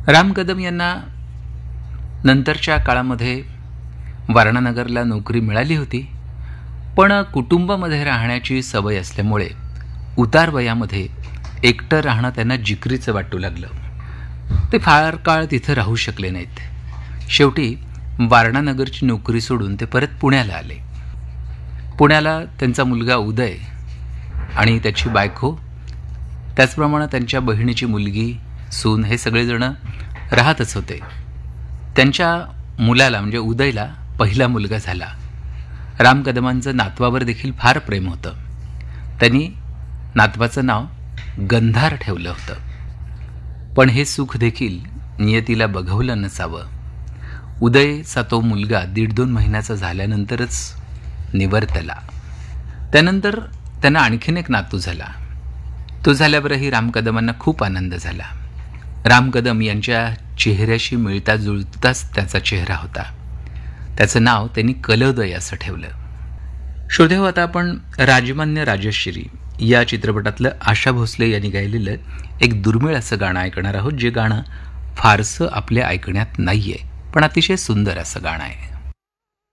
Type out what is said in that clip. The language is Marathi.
राम कदम यांना नंतरच्या काळामध्ये वारणानगरला नोकरी मिळाली होती, पण कुटुंबामध्ये राहण्याची सवय असल्यामुळे उतार वयामध्ये एकटं राहणं त्यांना जिकरीचं वाटू लागलं. ते फार काळ तिथं राहू शकले नाहीत. शेवटी वारणानगरची नोकरी सोडून ते परत पुण्याला आले. पुण्याला त्यांचा मुलगा उदय आणि त्याची बायको, त्याचप्रमाणे त्यांच्या बहिणीची मुलगी, सून हे सगळेजण राहतच होते. त्यांच्या मुलाला म्हणजे उदयला पहिला मुलगा झाला. राम कदमांचं नातवावर देखील फार प्रेम होतं. त्यांनी नातवाचं नाव गंधार ठेवलं होतं. पण हे सुख देखील नियतीला बघवलं नसावं. उदयचा तो मुलगा 1.5-2 महिन्याचा झाल्यानंतरच निवर्तला. त्यानंतर त्यांना आणखीन एक नातू झाला. तो झाल्यावरही राम कदमांना खूप आनंद झाला. राम कदम यांच्या चेहऱ्याशी मिळता जुळताच त्याचा चेहरा होता. त्याचं नाव त्यांनी कलोदय असं ठेवलं. श्रोतेहो, आता आपण राजमान्य राजश्री या चित्रपटातलं आशा भोसले यांनी गायलेलं एक दुर्मिळ असं गाणं ऐकणार आहोत, जे गाणं फारसं आपल्या ऐकण्यात नाहीये, पण अतिशय सुंदर असं गाणं आहे.